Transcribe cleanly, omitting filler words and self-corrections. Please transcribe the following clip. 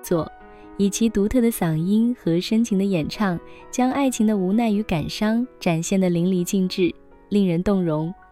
作，以其独特的嗓音和深情的演唱，将爱情的无奈与感伤展现得淋漓尽致，令人动容。